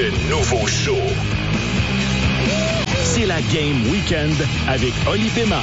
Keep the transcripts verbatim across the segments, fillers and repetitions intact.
Le nouveau show. C'est la Game Weekend avec Oli Pema.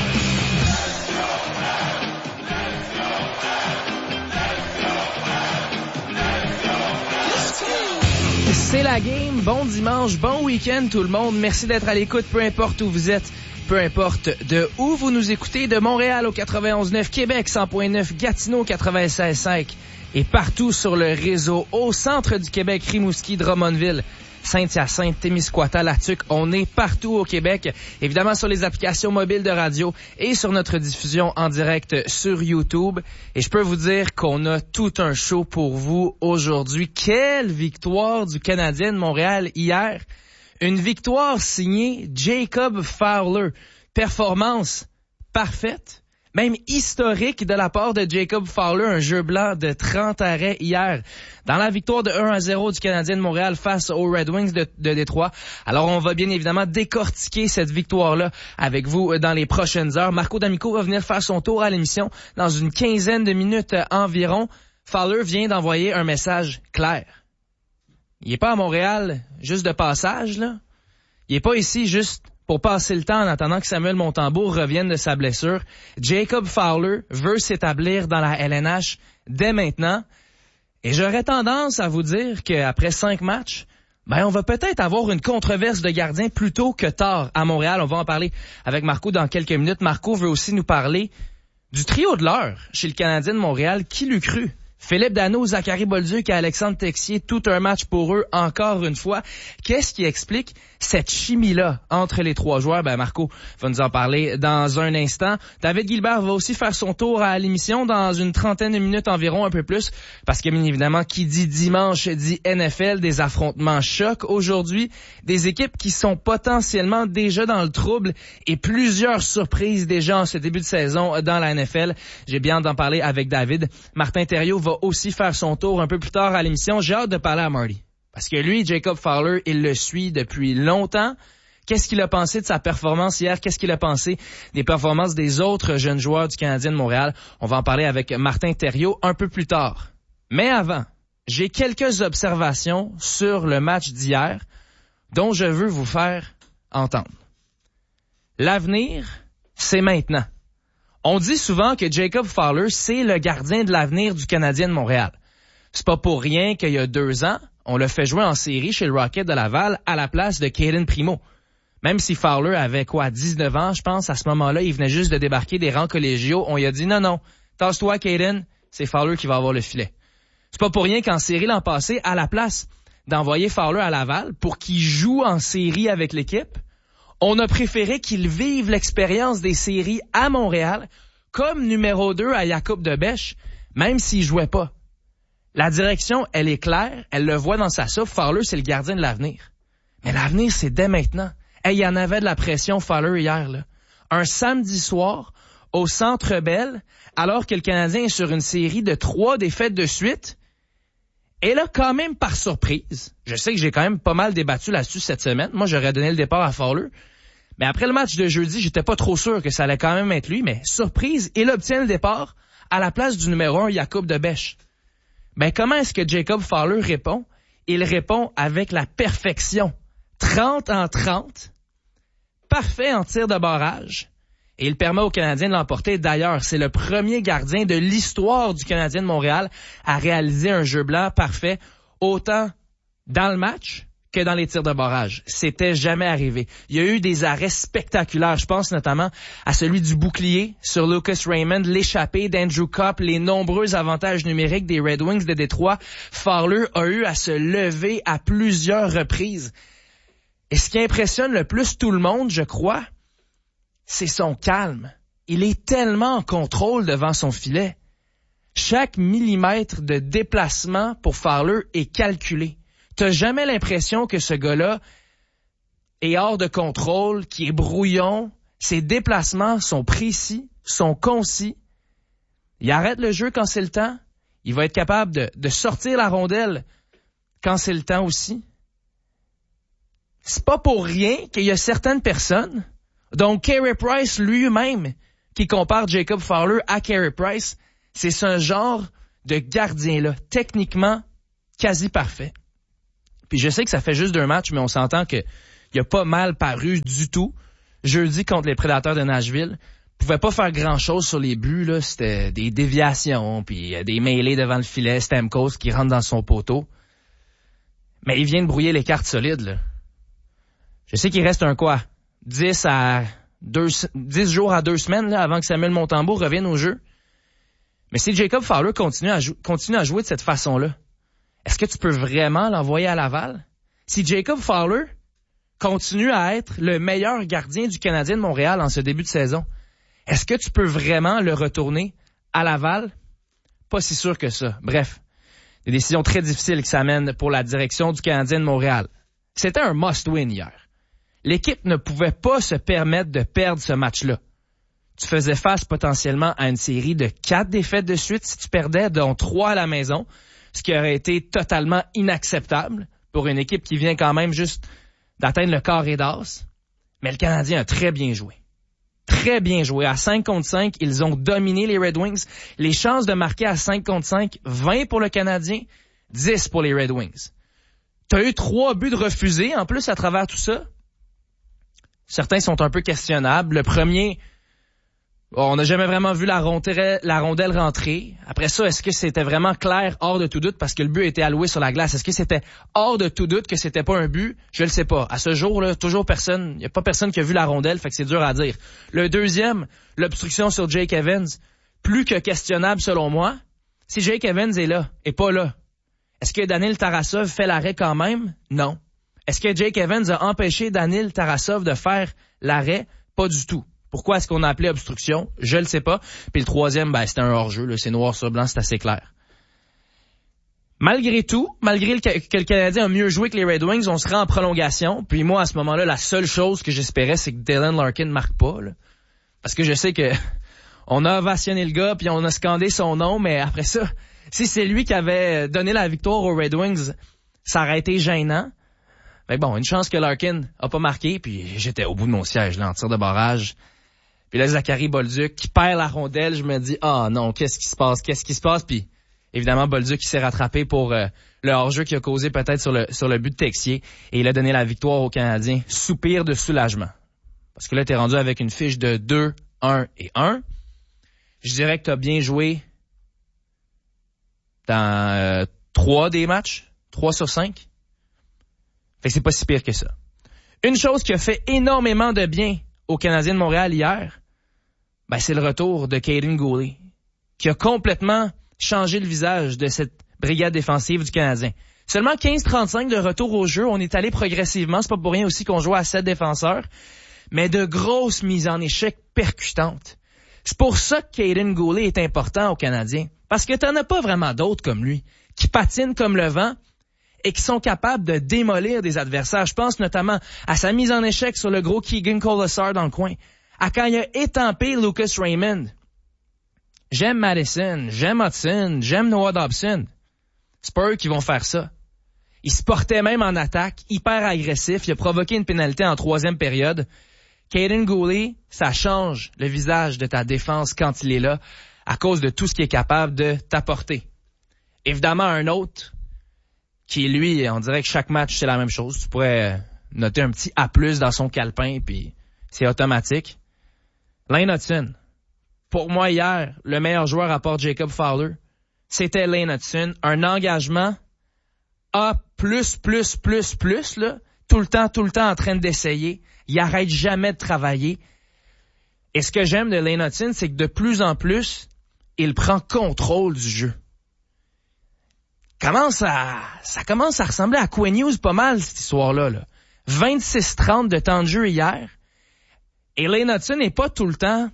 C'est la game. Bon dimanche, bon week-end tout le monde. Merci d'être à l'écoute, peu importe où vous êtes, peu importe de où vous nous écoutez, de Montréal au quatre-vingt-onze neuf, Québec cent point neuf, Gatineau quatre-vingt-seize cinq et partout sur le réseau au centre du Québec, Rimouski, Drummondville, Saint-Hyacinthe, Témiscouata, Latuc. On est partout au Québec, évidemment sur les applications mobiles de radio et sur notre diffusion en direct sur YouTube. Et je peux vous dire qu'on a tout un show pour vous aujourd'hui. Quelle victoire du Canadien de Montréal hier! Une victoire signée Jacob Fowler. Performance parfaite, même historique de la part de Jacob Fowler. Un jeu blanc de trente arrêts hier dans la victoire de un à zéro du Canadien de Montréal face aux Red Wings de, de Détroit. Alors, on va bien évidemment décortiquer cette victoire-là avec vous dans les prochaines heures. Marco D'Amico va venir faire son tour à l'émission dans une quinzaine de minutes environ. Fowler vient d'envoyer un message clair. Il est pas à Montréal juste de passage, là. Il est pas ici juste pour passer le temps en attendant que Samuel Montembeault revienne de sa blessure. Jacob Fowler veut s'établir dans la L N H dès maintenant. Et j'aurais tendance à vous dire qu'après cinq matchs, ben on va peut-être avoir une controverse de gardien plus tôt que tard à Montréal. On va en parler avec Marco dans quelques minutes. Marco veut aussi nous parler du trio de l'heure chez le Canadien de Montréal. Qui l'eût cru? Philippe Danault, Zachary Bolduc et Alexandre Texier, tout un match pour eux, encore une fois. Qu'est-ce qui explique cette chimie-là entre les trois joueurs? Ben, Marco va nous en parler dans un instant. David Gilbert va aussi faire son tour à l'émission dans une trentaine de minutes environ, un peu plus, parce que, bien évidemment, qui dit dimanche dit N F L, des affrontements chocs aujourd'hui, des équipes qui sont potentiellement déjà dans le trouble et plusieurs surprises déjà en ce début de saison dans la N F L. J'ai bien hâte d'en parler avec David. Martin Thériault va aussi faire son tour un peu plus tard à l'émission. J'ai hâte de parler à Marty. Parce que lui, Jacob Fowler, il le suit depuis longtemps. Qu'est-ce qu'il a pensé de sa performance hier? Qu'est-ce qu'il a pensé des performances des autres jeunes joueurs du Canadien de Montréal? On va en parler avec Martin Thériault un peu plus tard. Mais avant, j'ai quelques observations sur le match d'hier dont je veux vous faire entendre. L'avenir, c'est maintenant. On dit souvent que Jacob Fowler, c'est le gardien de l'avenir du Canadien de Montréal. C'est pas pour rien qu'il y a deux ans, on l'a fait jouer en série chez le Rocket de Laval à la place de Caden Primo. Même si Fowler avait quoi, dix-neuf ans, je pense, à ce moment-là, il venait juste de débarquer des rangs collégiaux, on lui a dit non, non, tasse-toi Caden, c'est Fowler qui va avoir le filet. C'est pas pour rien qu'en série l'an passé, à la place d'envoyer Fowler à Laval pour qu'il joue en série avec l'équipe, on a préféré qu'il vive l'expérience des séries à Montréal comme numéro deux à Jacob de Bèche, même s'il jouait pas. La direction, elle est claire, elle le voit dans sa soupe. Fowler, c'est le gardien de l'avenir. Mais l'avenir, c'est dès maintenant. Hey, il y en avait de la pression, Fowler, hier, là. Un samedi soir, au Centre Bell, alors que le Canadien est sur une série de trois défaites de suite. Et là, quand même, par surprise, je sais que j'ai quand même pas mal débattu là-dessus cette semaine. Moi, j'aurais donné le départ à Fowler. Mais après le match de jeudi, j'étais pas trop sûr que ça allait quand même être lui. Mais surprise, il obtient le départ à la place du numéro un, Jacob de Bèche. Ben, comment est-ce que Jacob Fowler répond? Il répond avec la perfection. trente en trente. Parfait en tir de barrage. Et il permet aux Canadiens de l'emporter. D'ailleurs, c'est le premier gardien de l'histoire du Canadien de Montréal à réaliser un jeu blanc parfait, autant dans le match que dans les tirs de barrage. C'était jamais arrivé. Il y a eu des arrêts spectaculaires. Je pense notamment à celui du bouclier sur Lucas Raymond, l'échappée d'Andrew Copp, les nombreux avantages numériques des Red Wings de Détroit. Fowler a eu à se lever à plusieurs reprises. Et ce qui impressionne le plus tout le monde, je crois, c'est son calme. Il est tellement en contrôle devant son filet. Chaque millimètre de déplacement pour Fowler est calculé. T'as jamais l'impression que ce gars-là est hors de contrôle, qu'il est brouillon. Ses déplacements sont précis, sont concis. Il arrête le jeu quand c'est le temps. Il va être capable de, de sortir la rondelle quand c'est le temps aussi. C'est pas pour rien qu'il y a certaines personnes, dont Carey Price lui-même, qui compare Jacob Fowler à Carey Price. C'est ce genre de gardien-là, techniquement quasi parfait. Puis je sais que ça fait juste deux matchs, mais on s'entend que il a pas mal paru du tout. Jeudi contre les Prédateurs de Nashville, pouvait pas faire grand-chose sur les buts, là. C'était des déviations, puis des mêlées devant le filet, Stamkos qui rentre dans son poteau. Mais il vient de brouiller les cartes solides, là. Je sais qu'il reste un quoi? dix à deux, dix jours à deux semaines, là, avant que Samuel Montembeault revienne au jeu. Mais si Jacob Fowler continue à, jou- continue à jouer de cette façon-là, est-ce que tu peux vraiment l'envoyer à Laval? Si Jacob Fowler continue à être le meilleur gardien du Canadien de Montréal en ce début de saison, est-ce que tu peux vraiment le retourner à Laval? Pas si sûr que ça. Bref, des décisions très difficiles qui s'amènent pour la direction du Canadien de Montréal. C'était un must-win hier. L'équipe ne pouvait pas se permettre de perdre ce match-là. Tu faisais face potentiellement à une série de quatre défaites de suite si tu perdais, dont trois à la maison, ce qui aurait été totalement inacceptable pour une équipe qui vient quand même juste d'atteindre le carré d'as. Mais le Canadien a très bien joué. Très bien joué. À cinq contre cinq, ils ont dominé les Red Wings. Les chances de marquer à cinq contre cinq, vingt pour le Canadien, dix pour les Red Wings. Tu as eu trois buts de refusés en plus à travers tout ça. Certains sont un peu questionnables. Le premier, on n'a jamais vraiment vu la rondelle, la rondelle rentrer. Après ça, est-ce que c'était vraiment clair, hors de tout doute, parce que le but était alloué sur la glace? Est-ce que c'était hors de tout doute que c'était pas un but? Je le sais pas. À ce jour-là, toujours personne, il n'y a pas personne qui a vu la rondelle, fait que c'est dur à dire. Le deuxième, l'obstruction sur Jake Evans, plus que questionnable selon moi. Si Jake Evans est là, et pas là, est-ce que Daniil Tarasov fait l'arrêt quand même? Non. Est-ce que Jake Evans a empêché Daniil Tarasov de faire l'arrêt? Pas du tout. Pourquoi est-ce qu'on a appelé obstruction? Je le sais pas. Puis le troisième, ben, c'était un hors-jeu, là. C'est noir sur blanc, c'est assez clair. Malgré tout, malgré que le Canadien a mieux joué que les Red Wings, on se rend en prolongation. Puis moi, à ce moment-là, la seule chose que j'espérais, c'est que Dylan Larkin ne marque pas, là. Parce que je sais que on a ovationné le gars, puis on a scandé son nom, mais après ça, si c'est lui qui avait donné la victoire aux Red Wings, ça aurait été gênant. Mais bon, une chance que Larkin a pas marqué, puis j'étais au bout de mon siège, là, en tir de barrage. Puis là, Zachary Bolduc qui perd la rondelle, je me dis, ah non, qu'est-ce qui se passe, qu'est-ce qui se passe? Puis évidemment, Bolduc qui s'est rattrapé pour euh, le hors-jeu qui a causé peut-être sur le sur le but de Texier, et il a donné la victoire aux Canadiens. Soupir de soulagement. Parce que là, t'es rendu avec une fiche de deux, un et un. Je dirais que t'as bien joué dans euh, trois des matchs, trois sur cinq. Fait que c'est pas si pire que ça. Une chose qui a fait énormément de bien aux Canadiens de Montréal hier, ben c'est le retour de Kaiden Guhle, qui a complètement changé le visage de cette brigade défensive du Canadien. Seulement quinze trente-cinq de retour au jeu, on est allé progressivement, c'est pas pour rien aussi qu'on joue à sept défenseurs, mais de grosses mises en échec percutantes. C'est pour ça que Kaiden Guhle est important aux Canadiens, parce que t'en as pas vraiment d'autres comme lui, qui patinent comme le vent, et qui sont capables de démolir des adversaires. Je pense notamment à sa mise en échec sur le gros Keegan Kolesar dans le coin, à quand il a étampé Lucas Raymond. J'aime Madison, j'aime Hudson, j'aime Noah Dobson. C'est pas eux qui vont faire ça. Il se portait même en attaque, hyper agressif, il a provoqué une pénalité en troisième période. Kaiden Guhle, ça change le visage de ta défense quand il est là, à cause de tout ce qu'il est capable de t'apporter. Évidemment, un autre qui, lui, on dirait que chaque match, c'est la même chose. Tu pourrais noter un petit A plus dans son calepin, puis c'est automatique. Lane Hutson. Pour moi, hier, le meilleur joueur à part Jacob Fowler, c'était Lane Hutson. Un engagement A plus, plus, plus, plus, là. Tout le temps, tout le temps en train d'essayer. Il arrête jamais de travailler. Et ce que j'aime de Lane Hutson, c'est que de plus en plus, il prend contrôle du jeu. Commence à, ça commence à ressembler à Quinn Hughes pas mal, cette histoire-là, là. vingt-six trente de temps de jeu hier. Et Lane Hutson n'est pas tout le temps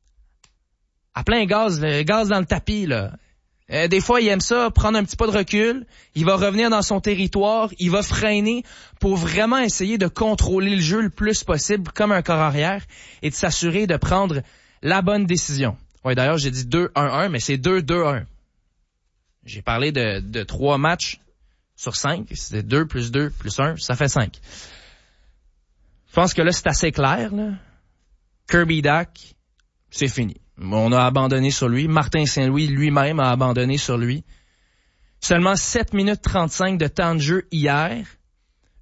à plein gaz, le gaz dans le tapis, là. Euh, des fois, il aime ça, prendre un petit pas de recul. Il va revenir dans son territoire. Il va freiner pour vraiment essayer de contrôler le jeu le plus possible comme un corps arrière et de s'assurer de prendre la bonne décision. Ouais, d'ailleurs, j'ai dit deux un un, mais c'est deux deux un. J'ai parlé de, de trois matchs sur cinq. C'est deux plus deux plus un, ça fait cinq. Je pense que là, c'est assez clair, là. Kirby Dach, c'est fini. On a abandonné sur lui. Martin Saint-Louis lui-même a abandonné sur lui. Seulement sept minutes trente-cinq de temps de jeu hier.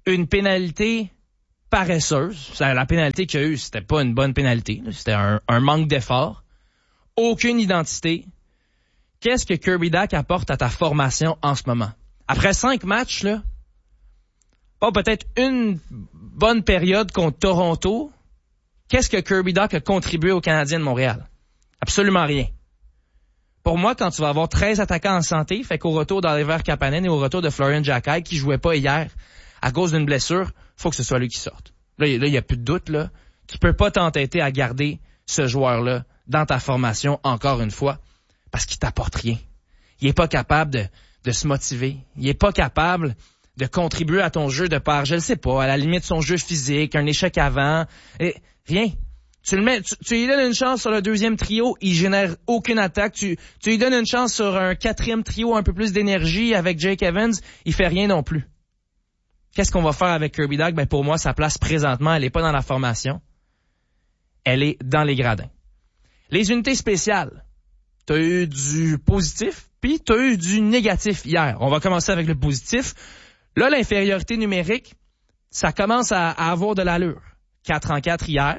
une pénalité paresseuse. La pénalité qu'il y a eu, c'était pas une bonne pénalité. C'était un, un manque d'effort. Aucune identité. Qu'est-ce que Kirby Dach apporte à ta formation en ce moment? Après cinq matchs, là, pas peut-être une bonne période contre Toronto, qu'est-ce que Kirby Dach a contribué aux Canadiens de Montréal? Absolument rien. Pour moi, quand tu vas avoir treize attaquants en santé, fait qu'au retour d'Oliver Kapanen et au retour de Florian Jacquet, qui jouait pas hier à cause d'une blessure, faut que ce soit lui qui sorte. Là, il y a plus de doute, là. Tu peux pas t'entêter à garder ce joueur-là dans ta formation encore une fois, parce qu'il t'apporte rien. Il est pas capable de, de se motiver. Il est pas capable de contribuer à ton jeu de part, je le sais pas, à la limite son jeu physique, un échec avant, et rien. Tu le mets, tu, tu lui donnes une chance sur le deuxième trio, il génère aucune attaque. Tu, tu lui donnes une chance sur un quatrième trio, un peu plus d'énergie avec Jake Evans, il fait rien non plus. Qu'est-ce qu'on va faire avec Kirby Dach? Ben, pour moi, sa place présentement, elle est pas dans la formation. Elle est dans les gradins. Les unités spéciales. T'as eu du positif, puis t'as eu du négatif hier. On va commencer avec le positif. Là, l'infériorité numérique, ça commence à, à avoir de l'allure. quatre en quatre hier.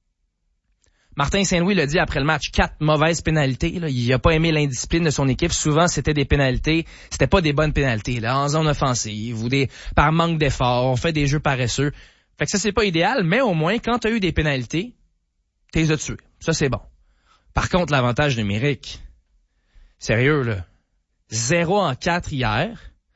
Martin Saint-Louis l'a dit après le match, quatre mauvaises pénalités. Là. Il n'a pas aimé l'indiscipline de son équipe. Souvent, c'était des pénalités. C'était pas des bonnes pénalités. Là, en zone offensive ou des par manque d'effort. On fait des jeux paresseux. Fait que ça, c'est pas idéal, mais au moins, quand tu as eu des pénalités, tu les as tués. Ça, c'est bon. Par contre, l'avantage numérique, sérieux, là, zéro en quatre hier.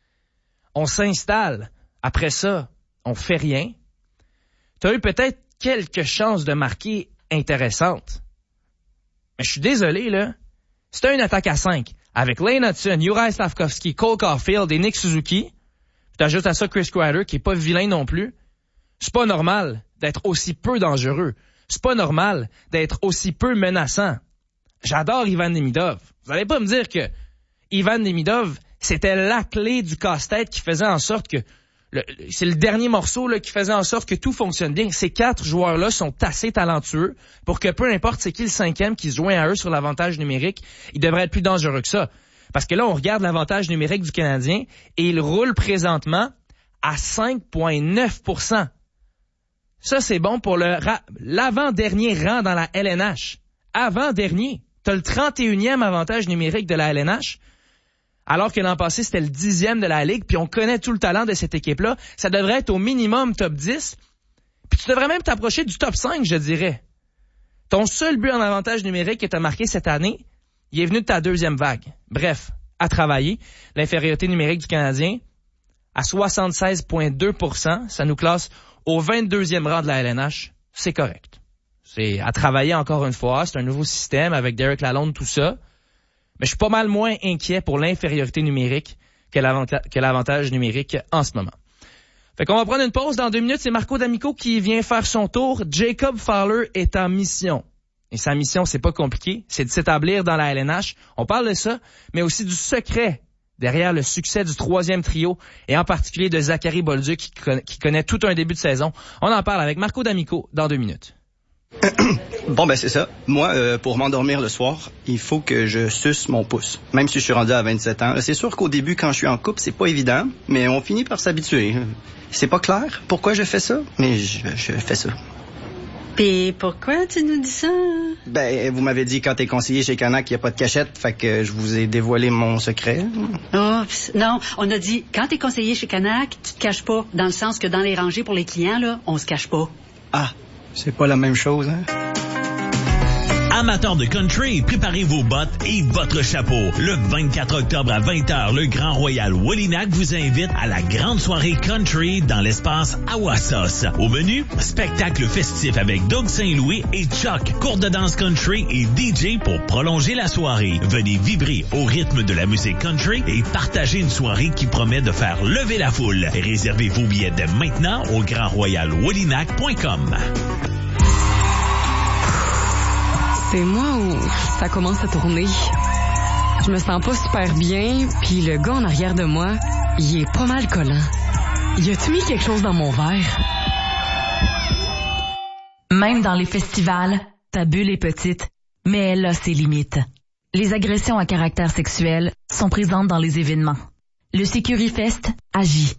On s'installe. Après ça, on fait rien. Tu as eu peut-être quelques chances de marquer intéressantes. Mais je suis désolé, là. Si tu as une attaque à cinq, avec Lane Hudson, Juraj Slafkovský, Cole Caulfield et Nick Suzuki, tu ajoutes à ça Chris Kreider, qui est pas vilain non plus, c'est pas normal d'être aussi peu dangereux. C'est pas normal d'être aussi peu menaçant. J'adore Ivan Demidov. Vous allez pas me dire que Ivan Demidov, c'était la clé du casse-tête qui faisait en sorte que le, c'est le dernier morceau là, qui faisait en sorte que tout fonctionne bien. Ces quatre joueurs-là sont assez talentueux pour que peu importe c'est qui le cinquième qui se joint à eux sur l'avantage numérique, il devrait être plus dangereux que ça. Parce que là, on regarde l'avantage numérique du Canadien et il roule présentement à cinq virgule neuf pour cent. Ça, c'est bon pour le ra- l'avant-dernier rang dans la L N H. Avant-dernier. T'as le trente et unième avantage numérique de la L N H, alors que l'an passé, c'était le dixième de la Ligue, puis on connaît tout le talent de cette équipe-là. Ça devrait être au minimum top dix, puis tu devrais même t'approcher du top cinq, je dirais. Ton seul but en avantage numérique que t'as marqué cette année, il est venu de ta deuxième vague. Bref, à travailler. L'infériorité numérique du Canadien, à soixante-seize virgule deux pour cent, ça nous classe au vingt-deuxième rang de la L N H. C'est correct. C'est à travailler encore une fois. C'est un nouveau système avec Derek Lalonde, tout ça. Mais je suis pas mal moins inquiet pour l'infériorité numérique que, l'avanta- que l'avantage numérique en ce moment. Fait qu'on va prendre une pause. Dans deux minutes, c'est Marco D'Amico qui vient faire son tour. Jacob Fowler est en mission. Et sa mission, c'est pas compliqué. C'est de s'établir dans la L N H. On parle de ça, mais aussi du secret derrière le succès du troisième trio et en particulier de Zachary Bolduc qui, conna- qui connaît tout un début de saison. On en parle avec Marco D'Amico dans deux minutes. Bon, ben c'est ça. Moi, euh, pour m'endormir le soir, il faut que je suce mon pouce. Même si je suis rendu à vingt-sept ans. C'est sûr qu'au début, quand je suis en couple, c'est pas évident, mais on finit par s'habituer. C'est pas clair pourquoi je fais ça, mais je, je fais ça. Puis pourquoi tu nous dis ça? Ben, vous m'avez dit quand t'es conseiller chez Canac qu'il n'y a pas de cachette, fait que je vous ai dévoilé mon secret. Oh, non, on a dit, quand t'es conseiller chez Canac, tu te caches pas, dans le sens que dans les rangées pour les clients, là, on se cache pas. Ah, c'est pas la même chose, hein? Amateurs de country, préparez vos bottes et votre chapeau. Le vingt-quatre octobre à vingt heures, le Grand Royal Wallinac vous invite à la grande soirée country dans l'espace Awassos. Au menu, spectacle festif avec Doug Saint-Louis et Chuck, cours de danse country et D J pour prolonger la soirée. Venez vibrer au rythme de la musique country et partager une soirée qui promet de faire lever la foule. Réservez vos billets dès maintenant au grand royal wallinac point com. C'est moi où ça commence à tourner. Je me sens pas super bien, puis le gars en arrière de moi, il est pas mal collant. Y a-tu mis quelque chose dans mon verre? Même dans les festivals, ta bulle est petite, mais elle a ses limites. Les agressions à caractère sexuel sont présentes dans les événements. Le Securifest agit.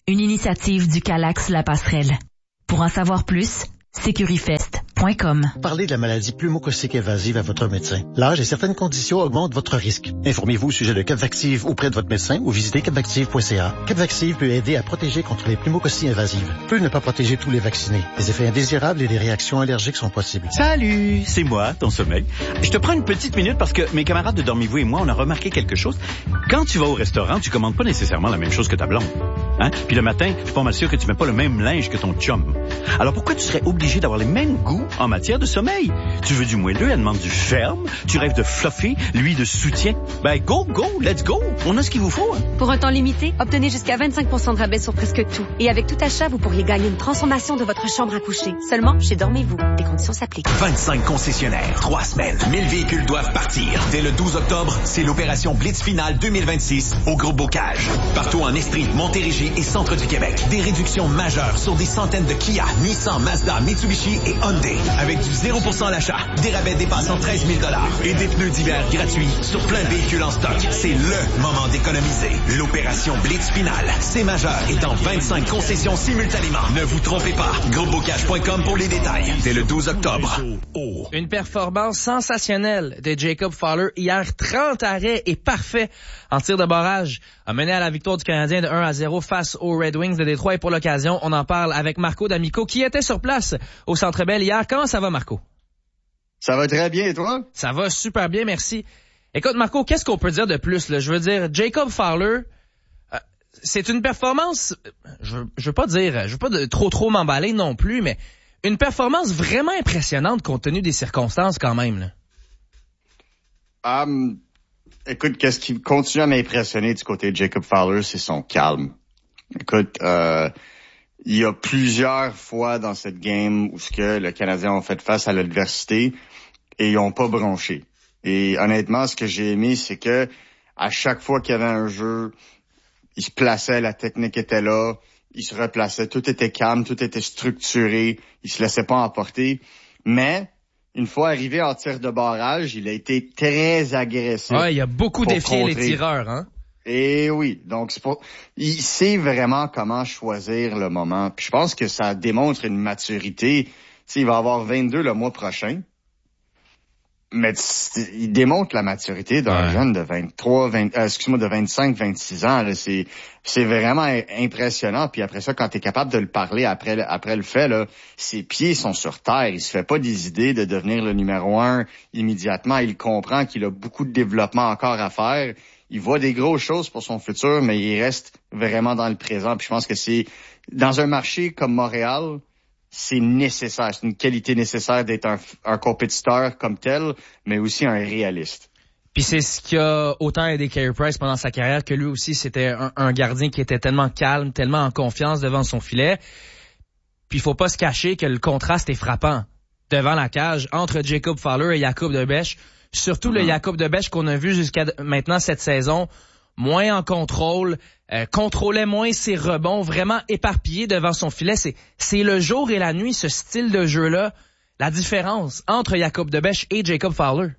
une initiative du Calax La Passerelle. Pour en savoir plus, sécurifest point com. Parlez de la maladie pneumococcique évasive à votre médecin. L'âge et certaines conditions augmentent votre risque. Informez-vous au sujet de Capvaxive auprès de votre médecin ou visitez capvaxive point c a. Capvaxive peut aider à protéger contre les pneumococcies invasives. Peut ne pas protéger tous les vaccinés. Des effets indésirables et des réactions allergiques sont possibles. Salut, c'est moi, ton sommeil. Je te prends une petite minute parce que mes camarades de Dormez-vous et moi, on a remarqué quelque chose. Quand tu vas au restaurant, tu commandes pas nécessairement la même chose que ta blonde. Hein? Puis le matin, je suis pas mal sûr que tu mets pas le même linge que ton chum. Alors pourquoi tu serais obligé d'avoir les mêmes goûts en matière de sommeil? Tu veux du moelleux, elle demande du ferme. Tu rêves de fluffy, lui de soutien. Ben go, go, let's go. On a ce qu'il vous faut. Hein? Pour un temps limité, obtenez jusqu'à vingt-cinq pour cent de rabais sur presque tout. Et avec tout achat, vous pourriez gagner une transformation de votre chambre à coucher. Seulement chez Dormez-vous. Des conditions s'appliquent. vingt-cinq concessionnaires, trois semaines. mille véhicules doivent partir. Dès le douze octobre, c'est l'opération Blitz Finale deux mille vingt-six au Groupe Bocage. Partout en Estrie, Montérégie et centre du Québec. Des réductions majeures sur des centaines de Kia, Nissan, Mazda, Mitsubishi et Hyundai. Avec du zéro pour cent à l'achat, des rabais dépassant treize mille dollars et des pneus d'hiver gratuits sur plein de véhicules en stock. C'est le moment d'économiser. L'opération Blitz Finale. C'est majeur et dans vingt-cinq concessions simultanément. Ne vous trompez pas. groupe bocage point com pour les détails. Dès le douze octobre. Une performance sensationnelle de Jacob Fowler hier. trente arrêts et parfait en tir de barrage. A mené à la victoire du Canadien de un à zéro face aux Red Wings de Détroit. Et pour l'occasion, on en parle avec Marco D'Amico qui était sur place au Centre Bell hier. Comment ça va, Marco? Ça va très bien, et toi? Ça va super bien, merci. Écoute, Marco, qu'est-ce qu'on peut dire de plus, là? Je veux dire, Jacob Fowler, euh, c'est une performance, je veux, je veux pas dire, je veux pas de, trop trop m'emballer non plus, mais une performance vraiment impressionnante compte tenu des circonstances quand même, là. Um, écoute, qu'est-ce qui continue à m'impressionner du côté de Jacob Fowler, c'est son calme. Écoute, euh, il y a plusieurs fois dans cette game où ce que le Canadien a fait face à l'adversité et ils ont pas bronché. Et honnêtement, ce que j'ai aimé, c'est que à chaque fois qu'il y avait un jeu, il se plaçait, la technique était là, il se replaçait, tout était calme, tout était structuré, il se laissait pas emporter. Mais une fois arrivé en tir de barrage, il a été très agressif. Ouais, il y a beaucoup défié les tireurs, hein. Et oui, donc c'est pour, il sait vraiment comment choisir le moment. Puis je pense que ça démontre une maturité. Tu sais, il va avoir vingt-deux le mois prochain. Mais il démontre la maturité d'un ouais. jeune de vingt-trois, vingt, euh, excuse-moi, de vingt-cinq, vingt-six ans. Là, c'est, c'est vraiment impressionnant. Puis après ça, quand t'es capable de le parler après, après le fait, là, ses pieds sont sur terre. Il se fait pas des idées de devenir le numéro un immédiatement. Il comprend qu'il a beaucoup de développement encore à faire. Il voit des grosses choses pour son futur, mais il reste vraiment dans le présent. Puis je pense que c'est, dans un marché comme Montréal, c'est nécessaire, c'est une qualité nécessaire d'être un, un compétiteur comme tel, mais aussi un réaliste. Puis c'est ce qui a autant aidé Carey Price pendant sa carrière, que lui aussi c'était un, un gardien qui était tellement calme, tellement en confiance devant son filet. Puis il faut pas se cacher que le contraste est frappant devant la cage entre Jacob Fowler et Jakub Dobeš. Surtout mm-hmm. le Jakub Dobeš qu'on a vu jusqu'à maintenant cette saison, moins en contrôle, euh, contrôlait moins ses rebonds, vraiment éparpillé devant son filet. C'est, c'est le jour et la nuit, ce style de jeu-là, la différence entre Jakub Dobeš et Jacob Fowler.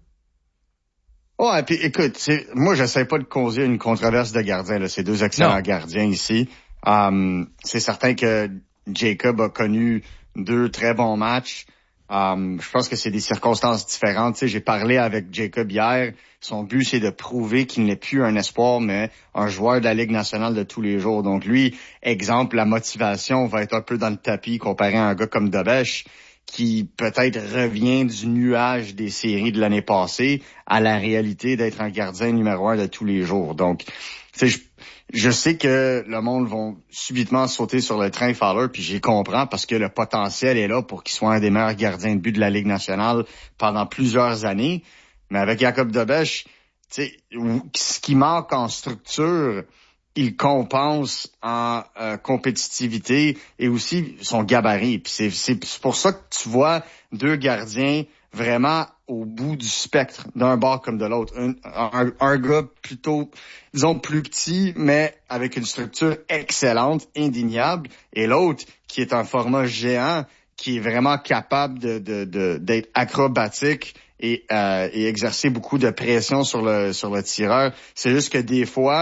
Ouais, puis écoute, c'est, moi, j'essaie pas de causer une controverse de gardiens, là. C'est deux excellents non. gardiens ici. Um, c'est certain que Jacob a connu deux très bons matchs. Um, je pense que c'est des circonstances différentes. Tu sais, j'ai parlé avec Jacob hier. Son but, c'est de prouver qu'il n'est plus un espoir, mais un joueur de la Ligue nationale de tous les jours. Donc lui, exemple, la motivation va être un peu dans le tapis comparé à un gars comme Dobeš, qui peut-être revient du nuage des séries de l'année passée à la réalité d'être un gardien numéro un de tous les jours. Donc, tu sais, je, je sais que le monde va subitement sauter sur le train Fowler, puis j'y comprends parce que le potentiel est là pour qu'il soit un des meilleurs gardiens de but de la Ligue nationale pendant plusieurs années. Mais avec Jakub Dobeš, tu sais, ce qui manque en structure, il compense en euh, compétitivité et aussi son gabarit. Puis c'est, c'est pour ça que tu vois deux gardiens vraiment au bout du spectre, d'un bord comme de l'autre. Un, un, un gars plutôt, disons, plus petit, mais avec une structure excellente, indéniable, et l'autre qui est un format géant, qui est vraiment capable de, de, de d'être acrobatique et, euh, et exercer beaucoup de pression sur le sur le tireur. C'est juste que des fois,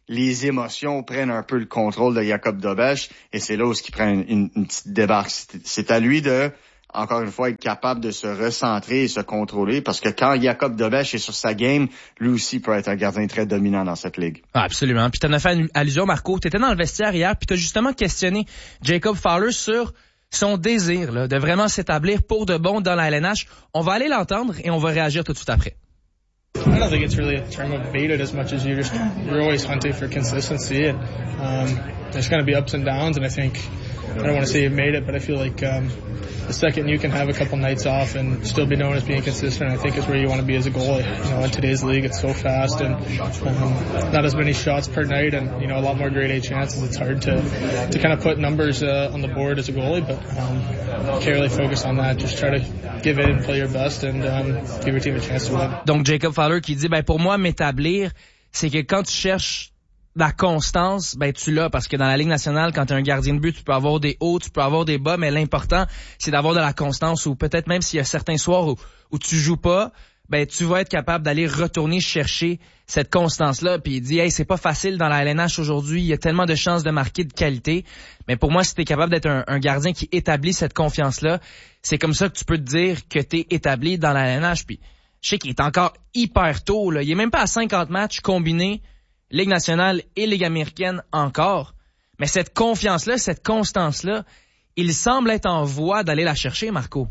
les émotions prennent un peu le contrôle de Jakub Dobeš et c'est là où il prend une, une, une petite débarque. C'est, c'est à lui de, encore une fois, être capable de se recentrer et se contrôler parce que quand Jakub Dobeš est sur sa game, lui aussi peut être un gardien très dominant dans cette ligue. Ah, absolument. Puis t'en as fait une allusion, Marco. T'étais dans le vestiaire hier puis t'as justement questionné Jacob Fowler sur son désir là, de vraiment s'établir pour de bon dans la L N H. On va aller l'entendre et on va réagir tout de suite après. I don't think it's really a term of baited as much as you're just you're always hunting for consistency and um, there's going to be ups and downs and I think I don't want to say you've made it but I feel like um, the second you can have a couple nights off and still be known as being consistent I think is where you want to be as a goalie. You know, in today's league it's so fast and um, not as many shots per night and you know a lot more grade A chances. It's hard to to kind of put numbers uh, on the board as a goalie but um, can't really focus on that. Just try to give it and play your best and um, give your team a chance to win. Donc Jacob Fowler qui dit ben pour moi m'établir c'est que quand tu cherches la constance, ben tu l'as parce que dans la Ligue nationale, quand tu es un gardien de but, tu peux avoir des hauts, tu peux avoir des bas, mais l'important, c'est d'avoir de la constance ou peut-être même s'il y a certains soirs où, où tu joues pas, ben tu vas être capable d'aller retourner chercher cette constance-là. Puis il dit, hey, c'est pas facile dans la L N H aujourd'hui, il y a tellement de chances de marquer de qualité. Mais pour moi, si tu es capable d'être un, un gardien qui établit cette confiance-là, c'est comme ça que tu peux te dire que tu es établi dans la L N H. Puis je sais qu'il est encore hyper tôt, là. Il est même pas à cinquante matchs combinés, Ligue nationale et Ligue américaine encore. Mais cette confiance-là, cette constance-là, il semble être en voie d'aller la chercher, Marco.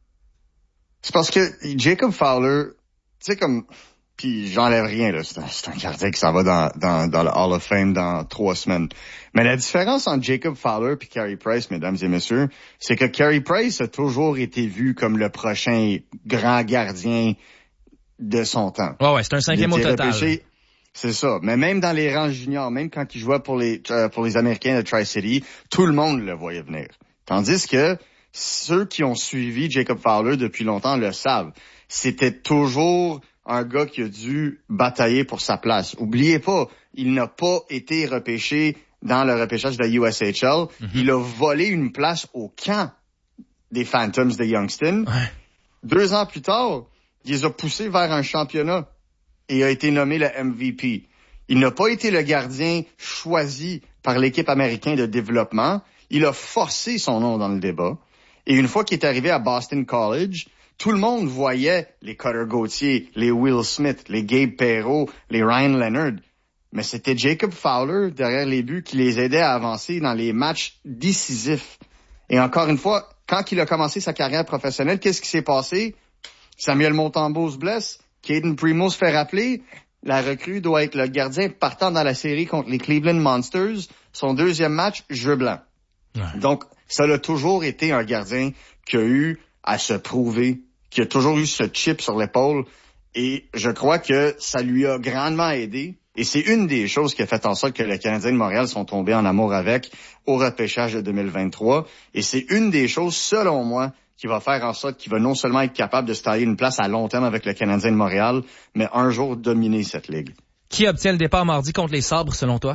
C'est parce que Jacob Fowler, tu sais comme, puis j'enlève rien, là, c'est un, c'est un gardien qui s'en va dans, dans, dans le Hall of Fame dans trois semaines. Mais la différence entre Jacob Fowler et Carey Price, mesdames et messieurs, c'est que Carey Price a toujours été vu comme le prochain grand gardien de son temps. Ouais, ouais, c'est un cinquième au total. Repêché, c'est ça. Mais même dans les rangs juniors, même quand il jouait pour les euh, pour les Américains de Tri-City, tout le monde le voyait venir. Tandis que ceux qui ont suivi Jacob Fowler depuis longtemps le savent. C'était toujours un gars qui a dû batailler pour sa place. Oubliez pas, il n'a pas été repêché dans le repêchage de la U S H L. Mm-hmm. Il a volé une place au camp des Phantoms de Youngstown. Ouais. Deux ans plus tard, il les a poussés vers un championnat et a été nommé le M V P. Il n'a pas été le gardien choisi par l'équipe américaine de développement. Il a forcé son nom dans le débat. Et une fois qu'il est arrivé à Boston College, tout le monde voyait les Cutter Gauthier, les Will Smith, les Gabe Perreault, les Ryan Leonard. Mais c'était Jacob Fowler, derrière les buts, qui les aidait à avancer dans les matchs décisifs. Et encore une fois, quand il a commencé sa carrière professionnelle, qu'est-ce qui s'est passé? Samuel Montembeault se blesse. Caden Primo se fait rappeler. La recrue doit être le gardien partant dans la série contre les Cleveland Monsters. Son deuxième match, jeu blanc. Ouais. Donc, ça a toujours été un gardien qui a eu à se prouver, qui a toujours eu ce chip sur l'épaule. Et je crois que ça lui a grandement aidé. Et c'est une des choses qui a fait en sorte que les Canadiens de Montréal sont tombés en amour avec au repêchage de deux mille vingt-trois. Et c'est une des choses, selon moi, qui va faire en sorte qu'il va non seulement être capable de se tailler une place à long terme avec le Canadien de Montréal, mais un jour dominer cette ligue. Qui obtient le départ mardi contre les Sabres, selon toi?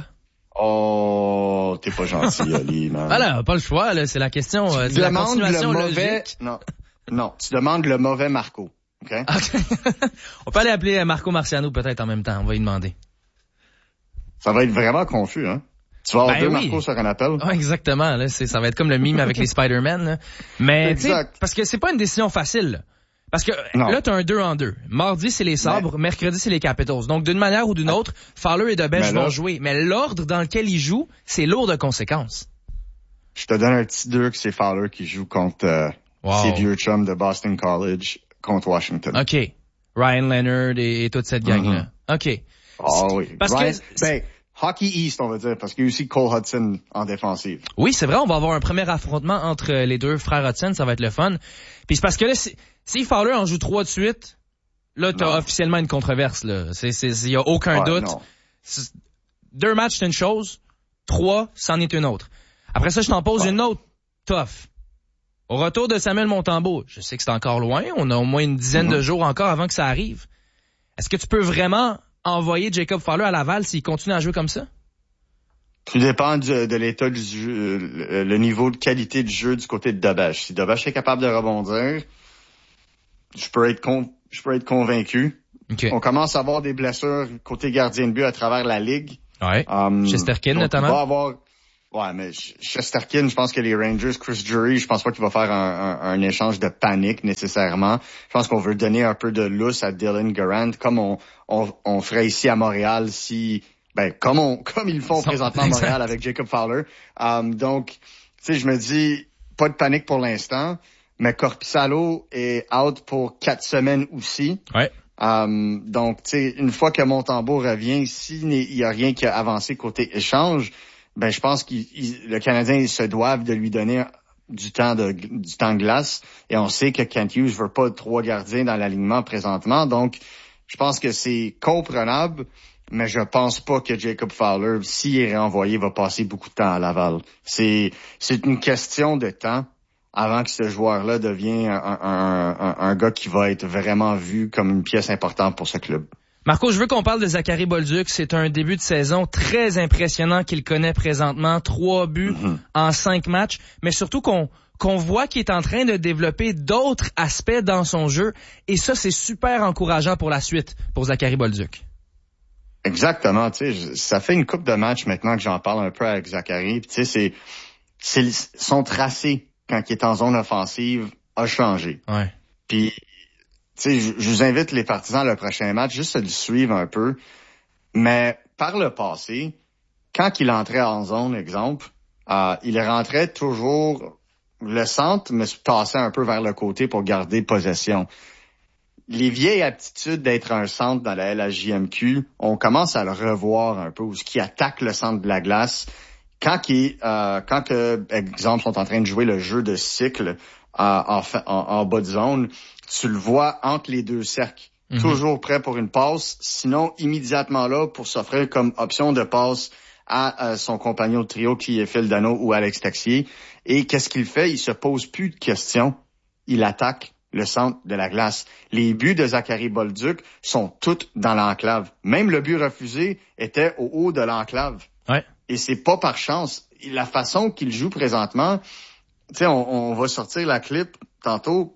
Oh, t'es pas gentil, Ali, man. Voilà, pas le choix, là, c'est la question. Tu euh, c'est la continuation le mauvais... logique. Non, non, tu demandes le mauvais Marco. OK? Okay. On peut aller appeler Marco Marciano peut-être en même temps, on va y demander. Ça va être vraiment confus, hein? Tu vas avoir ben deux oui. Marcos sur un appel. Ah, exactement, là, c'est, ça va être comme le mime avec les Spider-Man. Là. Mais tu sais, parce que c'est pas une décision facile. Là. Parce que non. Là, t'as un deux en deux. Mardi, c'est les Sabres, mais... mercredi, c'est les Capitals. Donc, d'une manière ou d'une autre, Fowler et Dobeš vont jouer. Mais l'ordre dans lequel ils jouent, c'est lourd de conséquences. Je te donne un petit deux que c'est Fowler qui joue contre euh, wow. ses vieux chums de Boston College contre Washington. OK. Ryan Leonard et, et toute cette gang-là. Mm-hmm. OK. Ah oui. Parce Ryan, que... Ben, Hockey East, on va dire, parce qu'il y a aussi Cole Hudson en défensive. Oui, c'est vrai, on va avoir un premier affrontement entre les deux frères Hudson, ça va être le fun. Puis c'est parce que là, si, si Fowler en joue trois de suite, là, t'as non. officiellement une controverse, là. C'est, c'est, il y a aucun ouais, doute. Deux matchs, c'est une chose. Trois, c'en est une autre. Après ça, je t'en pose ouais. une autre tough. Au retour de Samuel Montembeault, je sais que c'est encore loin, on a au moins une dizaine mm-hmm. de jours encore avant que ça arrive. Est-ce que tu peux vraiment envoyer Jacob Fowler à Laval s'il continue à jouer comme ça? Tout dépend du, de l'état du jeu, le, le niveau de qualité du jeu du côté de Dobeš. Si Dobeš est capable de rebondir, je peux être con, je peux être convaincu. Okay. On commence à avoir des blessures côté gardien de but à travers la ligue. Ouais. Um, Chesterkin, donc, notamment. Il va avoir... Ouais, mais Chesterkin, je pense que les Rangers, Chris Drury, je pense pas qu'il va faire un, un, un échange de panique nécessairement. Je pense qu'on veut donner un peu de lousse à Dylan Garand, comme on, on, on ferait ici à Montréal si, ben, comme on, comme ils le font présentement à Montréal avec Jacob Fowler. Um, donc, tu sais, je me dis, pas de panique pour l'instant, mais Korpisalo est out pour quatre semaines aussi. Ouais. Um, donc, tu sais, une fois que Montembeault revient, s'il n'y a rien qui a avancé côté échange, ben je pense que le Canadien se doivent de lui donner du temps de du temps de glace. Et on sait que Kent Hughes veut pas trois gardiens dans l'alignement présentement. Donc, je pense que c'est comprenable, mais je pense pas que Jacob Fowler, s'il est réenvoyé, va passer beaucoup de temps à Laval. C'est c'est une question de temps avant que ce joueur-là devienne un, un, un, un gars qui va être vraiment vu comme une pièce importante pour ce club. Marco, je veux qu'on parle de Zachary Bolduc. C'est un début de saison très impressionnant qu'il connaît présentement. Trois buts mm-hmm. en cinq matchs, mais surtout qu'on qu'on voit qu'il est en train de développer d'autres aspects dans son jeu. Et ça, c'est super encourageant pour la suite, pour Zachary Bolduc. Exactement. Tu sais, ça fait une couple de matchs maintenant que j'en parle un peu avec Zachary. Tu sais, c'est, c'est son tracé quand il est en zone offensive a changé. Ouais. Puis tu sais, je, je vous invite les partisans le prochain match juste à le suivre un peu. Mais par le passé, quand il entrait en zone, exemple, euh, il rentrait toujours le centre, mais se passait un peu vers le côté pour garder possession. Les vieilles aptitudes d'être un centre dans la L H J M Q, on commence à le revoir un peu, ou ce qui attaque le centre de la glace. Quand qui, euh, quand que, exemple, sont en train de jouer le jeu de cycle euh, en, en, en bas de zone, tu le vois entre les deux cercles, mm-hmm. toujours prêt pour une passe, sinon immédiatement là pour s'offrir comme option de passe à, à son compagnon de trio qui est Phil Danault ou Alex Texier. Et qu'est-ce qu'il fait? Il se pose plus de questions. Il attaque le centre de la glace. Les buts de Zachary Bolduc sont tous dans l'enclave. Même le but refusé était au haut de l'enclave. Ouais. Et c'est pas par chance. La façon qu'il joue présentement, tu sais, on, on va sortir la clip tantôt,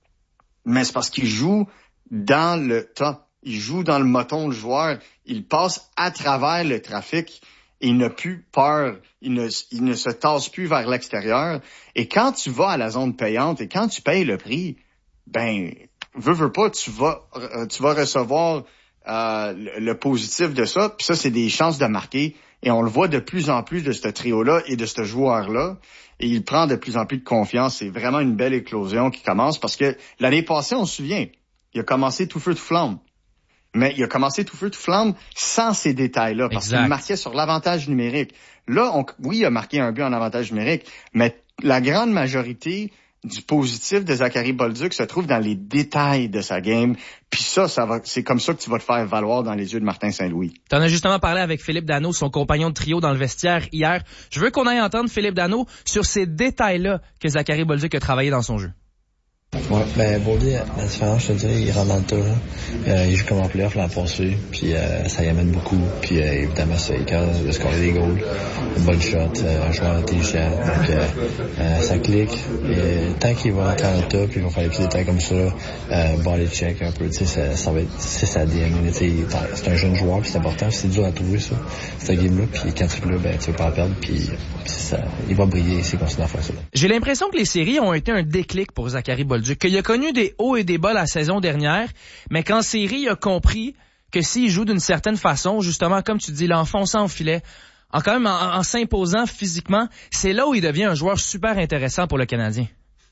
mais c'est parce qu'il joue dans le temps. Il joue dans le moton de joueur. Il passe à travers le trafic. Il n'a plus peur. Il ne, il ne se tasse plus vers l'extérieur. Et quand tu vas à la zone payante et quand tu payes le prix, ben, veux, veux pas, tu vas, tu vas recevoir euh, le, le positif de ça. Puis ça, c'est des chances de marquer. Et on le voit de plus en plus de ce trio-là et de ce joueur-là. Et il prend de plus en plus de confiance. C'est vraiment une belle éclosion qui commence parce que l'année passée, on se souvient, il a commencé tout feu, tout flamme. Mais il a commencé tout feu, tout flamme sans ces détails-là parce exact. Qu'il marquait sur l'avantage numérique. Là, on, oui, il a marqué un but en avantage numérique, mais la grande majorité du positif de Zachary Bolduc se trouve dans les détails de sa game. Puis ça, ça va, c'est comme ça que tu vas te faire valoir dans les yeux de Martin Saint-Louis. T'en as justement parlé avec Philippe Danault, son compagnon de trio dans le vestiaire hier. Je veux qu'on aille entendre Philippe Danault sur ces détails-là que Zachary Bolduc a travaillé dans son jeu. Ouais, ben Boldy, la différence, je te dirais, il rentre dans le tas. Euh, il joue comme en playoff l'an passé, puis euh, ça y amène beaucoup. Puis euh, évidemment, c'est capable de scorer des goals, une bonne shot, euh, un joueur intelligent. Donc euh, euh, ça clique. Et tant qu'il va rentrer dans le tas, puis il va faire des petits détails comme ça, euh, body check un peu, tu sais, ça, ça va être, c'est sa D N A. C'est un jeune joueur, puis c'est important, c'est dur à trouver ça, cette game-là. Puis quand tu es là, ben tu veux pas la perdre, puis ça, il va briller s'il continue à faire ça. J'ai l'impression que les séries ont été un déclic pour Zachary Bolduc, qu'il a connu des hauts et des bas la saison dernière, mais qu'en série, il a compris que s'il joue d'une certaine façon, justement, comme tu dis, l'enfonçant au filet, en quand même en, en s'imposant physiquement, c'est là où il devient un joueur super intéressant pour le Canadien.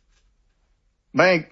Ben,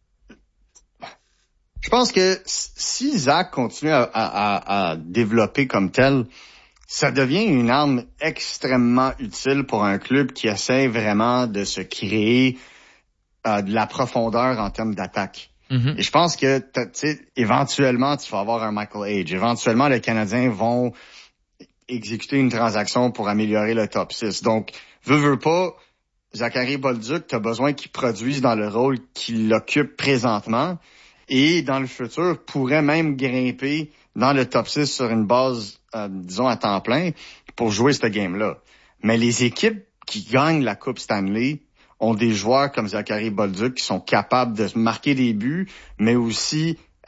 je pense que si Zach continue à, à, à développer comme tel, ça devient une arme extrêmement utile pour un club qui essaie vraiment de se créer euh, de la profondeur en termes d'attaque. Mm-hmm. Et je pense que, tu sais, éventuellement, tu vas avoir un Michael Age. Éventuellement, les Canadiens vont exécuter une transaction pour améliorer le top six. Donc, veux, veux pas, Zachary Bolduc, tu as besoin qu'il produise dans le rôle qu'il occupe présentement et dans le futur pourrait même grimper dans le top six sur une base, euh, disons, à temps plein pour jouer cette game-là. Mais les équipes qui gagnent la Coupe Stanley ont des joueurs comme Zachary Bolduc qui sont capables de marquer des buts, mais aussi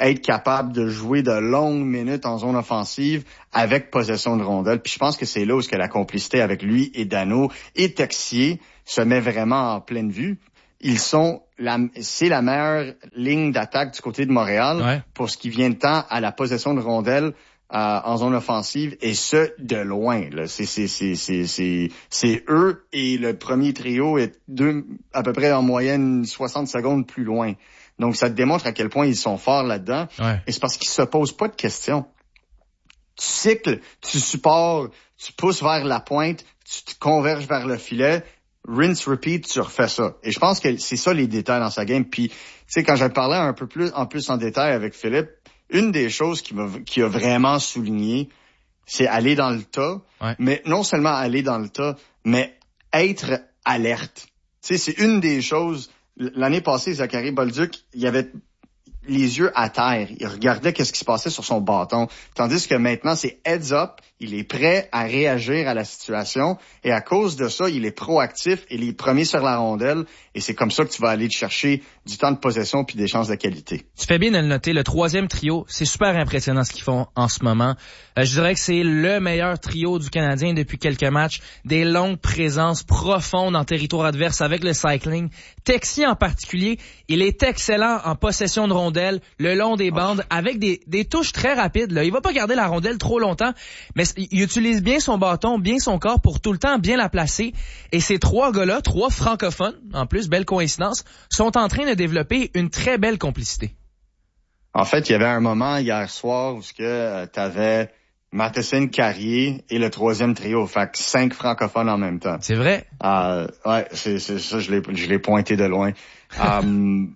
être capable de jouer de longues minutes en zone offensive avec possession de rondelle. Puis je pense que c'est là où ce que la complicité avec lui et Dano et Texier se met vraiment en pleine vue. Ils sont la, c'est la meilleure ligne d'attaque du côté de Montréal ouais. pour ce qui vient de temps à la possession de rondelle euh, en zone offensive, et ce de loin. Là. C'est, c'est, c'est, c'est, c'est, c'est eux et le premier trio est deux à peu près en moyenne soixante secondes plus loin. Donc ça te démontre à quel point ils sont forts là-dedans. Ouais. Et c'est parce qu'ils se posent pas de questions. Tu cycles, tu supports, tu pousses vers la pointe, tu te converges vers le filet. Rinse, repeat, tu refais ça. Et je pense que c'est ça les détails dans sa game. Puis, tu sais, quand j'ai parlé un peu plus en plus en détail avec Philippe, une des choses qui m'a qui a vraiment souligné, c'est aller dans le tas. Ouais. Mais non seulement aller dans le tas, mais être alerte. Tu sais, c'est une des choses. L'année passée, Zachary Bolduc, il avait les yeux à terre. Il regardait qu'est-ce qui se passait sur son bâton. Tandis que maintenant, c'est heads up. Il est prêt à réagir à la situation. Et à cause de ça, il est proactif et il est premier sur la rondelle. Et c'est comme ça que tu vas aller te chercher du temps de possession puis des chances de qualité. Tu fais bien de le noter. Le troisième trio, c'est super impressionnant ce qu'ils font en ce moment. Euh, je dirais que c'est le meilleur trio du Canadien depuis quelques matchs. Des longues présences profondes en territoire adverse avec le cycling. Texier en particulier, il est excellent en possession de rondelle, le long des bandes, avec des, des touches très rapides. Là. Il va pas garder la rondelle trop longtemps, mais il utilise bien son bâton, bien son corps pour tout le temps bien la placer. Et ces trois gars-là, trois francophones, en plus, belle coïncidence, sont en train de développer une très belle complicité. En fait, il y avait un moment hier soir où tu euh, avais Matheson, Carrier et le troisième trio. Fait que cinq francophones en même temps. C'est vrai? Euh, ouais, c'est, c'est ça, je l'ai, je l'ai pointé de loin. um,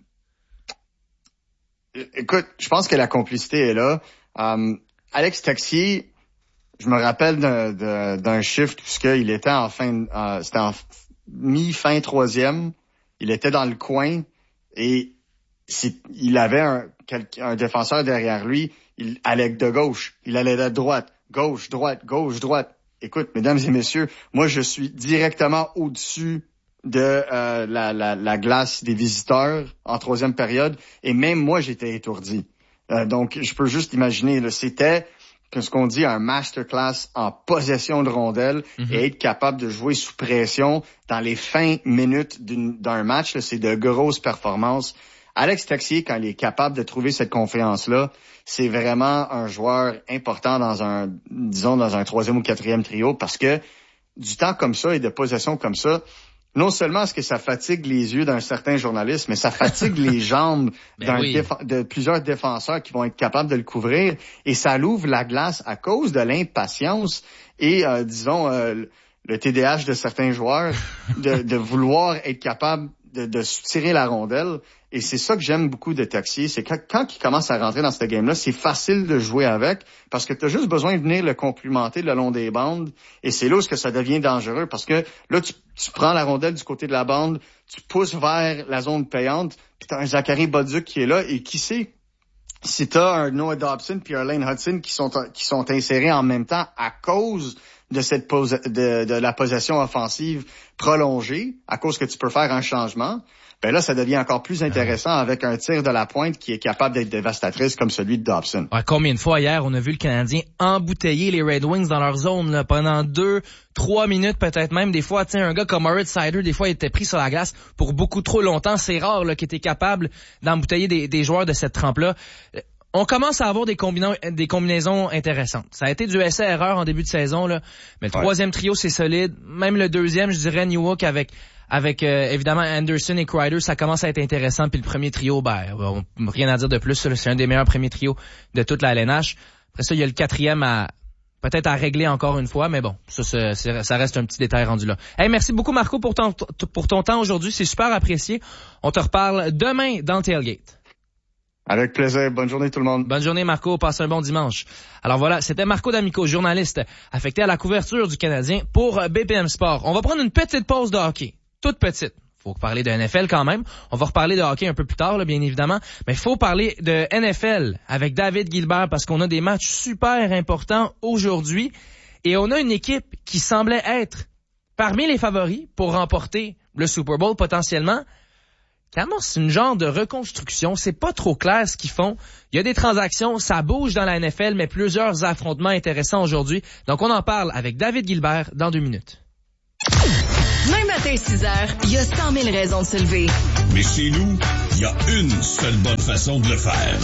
écoute, je pense que la complicité est là. Um, Alex Texier, je me rappelle d'un, d'un, d'un shift puisqu'il était en fin, euh, c'était en mi-fin troisième. Il était dans le coin et c'est, il avait un, un défenseur derrière lui. Il allait de gauche, il allait de droite, gauche, droite, gauche, droite. Écoute, mesdames et messieurs, moi je suis directement au-dessus de euh, la, la, la glace des visiteurs en troisième période et même moi j'étais étourdi. Euh, donc je peux juste imaginer, là, c'était ce qu'on dit un masterclass en possession de rondelle mm-hmm. et être capable de jouer sous pression dans les fins minutes d'une, d'un match, là, c'est de grosses performances. Alex Texier, quand il est capable de trouver cette confiance-là, c'est vraiment un joueur important dans un, disons, dans un troisième ou quatrième trio parce que du temps comme ça et de possession comme ça, non seulement est-ce que ça fatigue les yeux d'un certain journaliste, mais ça fatigue les jambes d'un oui. déf- de plusieurs défenseurs qui vont être capables de le couvrir et ça l'ouvre la glace à cause de l'impatience et, euh, disons, euh, le T D A H de certains joueurs de, de vouloir être capable de, de tirer la rondelle. Et c'est ça que j'aime beaucoup de Texier, c'est que quand il commence à rentrer dans ce game-là, c'est facile de jouer avec parce que tu as juste besoin de venir le complimenter le long des bandes et c'est là où ça devient dangereux parce que là, tu, tu prends la rondelle du côté de la bande, tu pousses vers la zone payante, puis tu as un Zachary Bolduc qui est là et qui sait si tu as un Noah Dobson puis un Lane Hudson qui sont qui sont insérés en même temps à cause de cette pose, de, de la possession offensive prolongée, à cause que tu peux faire un changement, ben là, ça devient encore plus intéressant avec un tir de la pointe qui est capable d'être dévastatrice comme celui de Dobson. Ouais, combien de fois hier, on a vu le Canadien embouteiller les Red Wings dans leur zone là, pendant deux, trois minutes peut-être même. Des fois, tiens, un gars comme Moritz Seider, des fois, il était pris sur la glace pour beaucoup trop longtemps. C'est rare là, qu'il était capable d'embouteiller des, des joueurs de cette trempe-là. On commence à avoir des, combina- des combinaisons intéressantes. Ça a été du essai-erreur en début de saison, là, mais le ouais. troisième trio, c'est solide. Même le deuxième, je dirais Newhook avec avec euh, évidemment Anderson et Kreider, ça commence à être intéressant. Puis le premier trio, ben, on, rien à dire de plus. Là, c'est un des meilleurs premiers trios de toute la L N H. Après ça, il y a le quatrième à peut-être à régler encore une fois, mais bon, ça, c'est, c'est, ça reste un petit détail rendu là. Hey, merci beaucoup Marco pour ton pour ton temps aujourd'hui, c'est super apprécié. On te reparle demain dans le Tailgate. Avec plaisir. Bonne journée tout le monde. Bonne journée Marco. Passe un bon dimanche. Alors voilà, c'était Marco D'Amico, journaliste affecté à la couverture du Canadien pour B P M Sport. On va prendre une petite pause de hockey. Toute petite. Faut parler de N F L quand même. On va reparler de hockey un peu plus tard, là, bien évidemment. Mais il faut parler de N F L avec David Gilbert parce qu'on a des matchs super importants aujourd'hui. Et on a une équipe qui semblait être parmi les favoris pour remporter le Super Bowl potentiellement, amorcent une genre de reconstruction. C'est pas trop clair ce qu'ils font. Il y a des transactions, ça bouge dans la N F L, mais plusieurs affrontements intéressants aujourd'hui. Donc, on en parle avec David Gilbert dans deux minutes. Même matin, six heures, il y a cent mille raisons de se lever. Mais chez nous, il y a une seule bonne façon de le faire.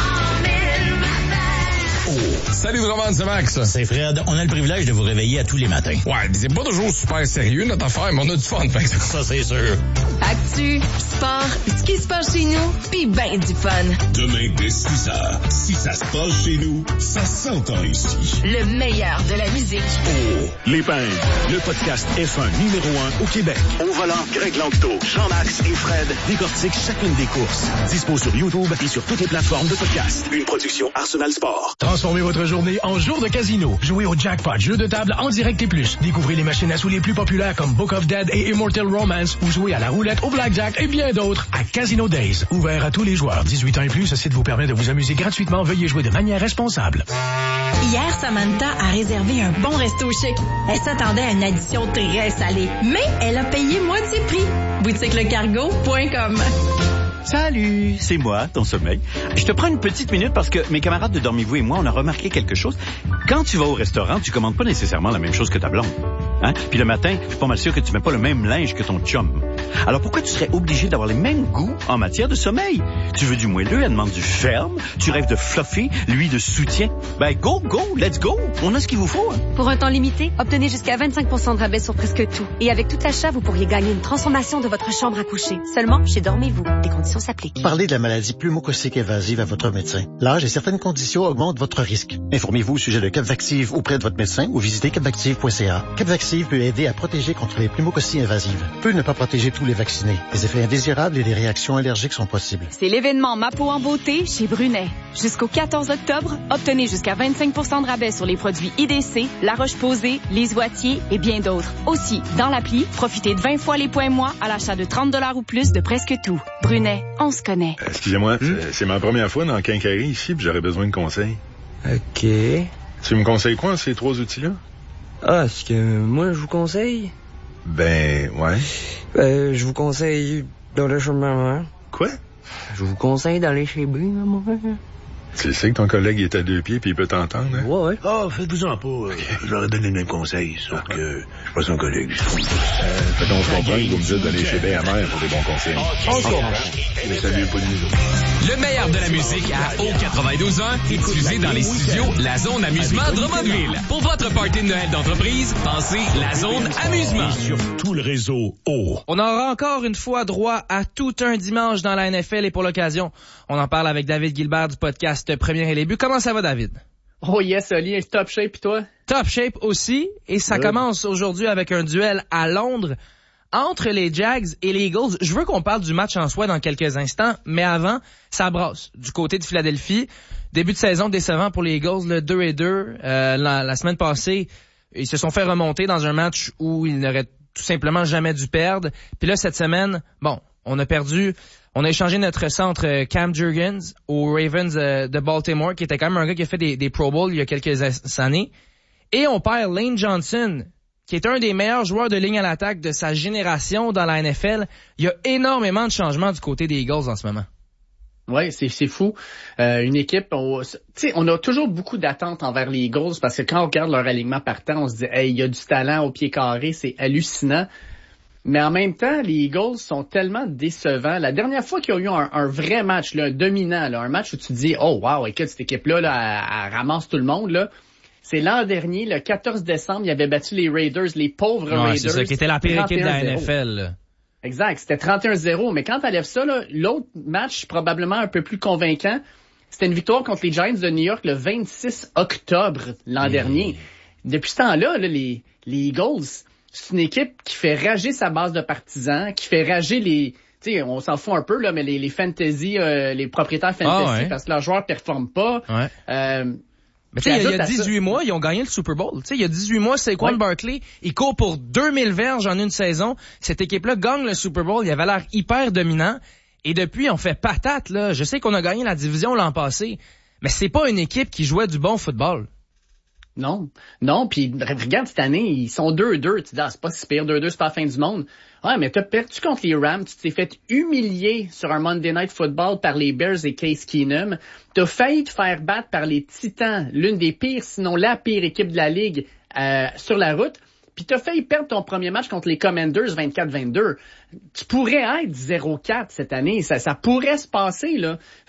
Oh. Salut Drummond, c'est Max. C'est Fred. On a le privilège de vous réveiller à tous les matins. Ouais, mais c'est pas toujours super sérieux notre affaire, mais on a du fun, fait que ça c'est sûr. Actu, sport, ce qui se passe chez nous, pis ben du fun. Demain dès six heures, si ça se passe chez nous, ça s'entend ici. Le meilleur de la musique. Oh, les Pingles, le podcast F un numéro un au Québec. Au volant, Greg Langto, Jean-Max et Fred décortiquent chacune des courses. Dispo sur YouTube et sur toutes les plateformes de podcast. Une production Arsenal Sport. Transformez votre journée en jour de casino. Jouez au jackpot, jeu de table en direct et plus. Découvrez les machines à sous les plus populaires comme Book of Dead et Immortal Romance ou jouez à la roulette, au blackjack et bien d'autres à Casino Days. Ouvert à tous les joueurs. dix-huit ans et plus, ce site vous permet de vous amuser gratuitement. Veuillez jouer de manière responsable. Hier, Samantha a réservé un bon resto chic. Elle s'attendait à une addition très salée, mais elle a payé moitié prix. boutique le cargo point com. Salut, c'est moi, ton sommeil. Je te prends une petite minute parce que mes camarades de Dormez-vous et moi, on a remarqué quelque chose. Quand tu vas au restaurant, tu commandes pas nécessairement la même chose que ta blonde. Hein? Puis le matin, je suis pas mal sûr que tu mets pas le même linge que ton chum. Alors pourquoi tu serais obligé d'avoir les mêmes goûts en matière de sommeil? Tu veux du moelleux, elle demande du ferme. Tu rêves de fluffy, lui de soutien. Ben go, go, let's go. On a ce qu'il vous faut. Hein? Pour un temps limité, obtenez jusqu'à vingt-cinq pour cent de rabais sur presque tout. Et avec tout achat, vous pourriez gagner une transformation de votre chambre à coucher. Seulement chez Dormez-vous. Des conditions s'appliquent. Parlez de la maladie pneumococcique invasive à votre médecin. L'âge et certaines conditions augmentent votre risque. Informez-vous au sujet de Capvaxive auprès de votre médecin ou visitez capvaxive point c a. Capvaxive peut aider à protéger contre les pneumococcies invasives. Peut ne pas protéger tous les vaccinés. Des effets indésirables et des réactions allergiques sont possibles. C'est l'événement Ma peau en beauté chez Brunet. Jusqu'au quatorze octobre, obtenez jusqu'à vingt-cinq pour cent de rabais sur les produits I D C, La Roche-Posay, Les Oitiers et bien d'autres. Aussi, dans l'appli, profitez de vingt fois les points mois à l'achat de trente dollars ou plus de presque tout. Brunet, on se connaît. Excusez-moi, hmm? c'est ma première fois dans le Quincaillerie ici, puis j'aurais besoin de conseils. OK. Tu me conseilles quoi, ces trois outils-là? Ah, ce que moi, je vous conseille? Ben, ouais. Euh, je vous conseille d'aller chez maman. Quoi? Je vous conseille d'aller chez B, maman. Tu sais que ton collègue est à deux pieds puis il peut t'entendre, hein? Ouais, ouais. Ah, oh, faites-vous-en pas. Okay. Je leur ai donné le même conseil, sauf que je suis pas son collègue. Euh, fait qu'on se comprend que vous me dites d'aller chez B à mère pour des bons conseils. On se comprend. Mais salut, pas de nous. Le meilleur de la musique à O quatre-vingt-douze ans, diffusé dans les studios La Zone Amusement Drummondville. Pour votre party de Noël d'entreprise, pensez La Zone Amusement. Et sur tout le réseau O. On aura encore une fois droit à tout un dimanche dans la N F L et pour l'occasion, on en parle avec David Gilbert du podcast Premier et les buts. Comment ça va, David? Oh yes, Oli, top shape, pis toi? Top shape aussi, et ça Good. Commence aujourd'hui avec un duel à Londres entre les Jags et les Eagles. Je veux qu'on parle du match en soi dans quelques instants, mais avant, ça brasse du côté de Philadelphie. Début de saison décevant pour les Eagles, le deux et deux. Euh, la, la semaine passée, ils se sont fait remonter dans un match où ils n'auraient tout simplement jamais dû perdre. Puis là, cette semaine, bon, on a perdu... On a échangé notre centre Cam Jurgens aux Ravens euh, de Baltimore, qui était quand même un gars qui a fait des, des Pro Bowls il y a quelques années. Et on perd Lane Johnson, qui est un des meilleurs joueurs de ligne à l'attaque de sa génération dans la N F L. Il y a énormément de changements du côté des Eagles en ce moment. Oui, c'est, c'est fou. Euh, une équipe, on, on a toujours beaucoup d'attentes envers les Eagles parce que quand on regarde leur alignement partant, on se dit « Hey, il y a du talent au pied carré, c'est hallucinant ». Mais en même temps, les Eagles sont tellement décevants. La dernière fois qu'il y a eu un, un vrai match, là, un dominant, là, un match où tu te dis « Oh, wow, écoute, cette équipe-là, là, elle, elle ramasse tout le monde. » là. C'est l'an dernier, le quatorze décembre, il avait battu les Raiders, les pauvres ouais, Raiders. C'est ça, qui était la pire équipe de la N F L. Là. Exact, c'était trente et un zéro. Mais quand t'enlèves ça, là, l'autre match, probablement un peu plus convaincant, c'était une victoire contre les Giants de New York le vingt-six octobre l'an mmh. dernier. Depuis ce temps-là, là, les, les Eagles... C'est une équipe qui fait rager sa base de partisans, qui fait rager les... Tu sais, on s'en fout un peu, là, mais les, les fantasy, euh, les propriétaires fantasy, ah ouais. parce que leurs joueurs performent pas. Ouais. Euh, mais tu sais, il y a dix-huit mois, ils ont gagné le Super Bowl. Tu sais, il y a dix-huit mois, Saquon ouais. Barkley, il court pour deux mille verges en une saison. Cette équipe-là gagne le Super Bowl. Il avait l'air hyper dominant. Et depuis, on fait patate, là. Je sais qu'on a gagné la division l'an passé, mais c'est pas une équipe qui jouait du bon football. Non, non, puis regarde cette année, ils sont deux deux. Tu dis, ah, c'est pas si pire, deux deux, c'est pas la fin du monde. Ouais, mais t'as perdu contre les Rams, tu t'es fait humilier sur un Monday Night Football par les Bears et Case Keenum. T'as failli te faire battre par les Titans, l'une des pires, sinon la pire équipe de la Ligue, euh, sur la route. Puis t'as failli perdre ton premier match contre les Commanders vingt-quatre vingt-deux. Tu pourrais être zéro quatre cette année, ça, ça pourrait se passer, là.